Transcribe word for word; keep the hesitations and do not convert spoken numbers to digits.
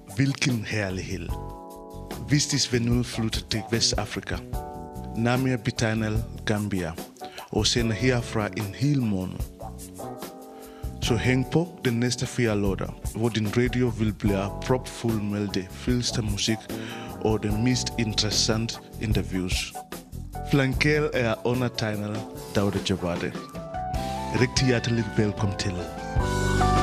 Hvilken herlighed. Vistis vil nu flytte til Vestafrika, Namia Bitanel, Gambia, og sender herfra en hel måned. Så hæng på den næste fire lørdag, hvor din radio vil blive propfuld med det fedeste musik og det mest interessante interviews. Flankel er undertegnet Dauda Jabate. Rigtig hjertelig velkommen til.